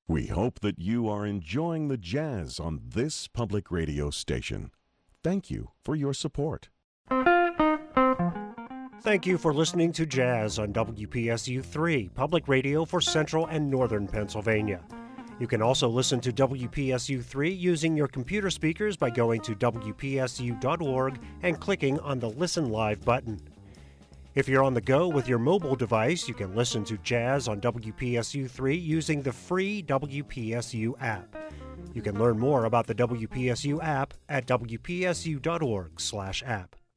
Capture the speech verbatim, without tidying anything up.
We hope that you are enjoying the jazz on this public radio station. Thank you for your support. Thank you for listening to Jazz on W P S U three, public radio for Central and Northern Pennsylvania. You can also listen to W P S U three using your computer speakers by going to W P S U dot org and clicking on the Listen Live button. If you're on the go with your mobile device, you can listen to Jazz on W P S U three using the free W P S U app. You can learn more about the W P S U app at W P S U dot org slash app.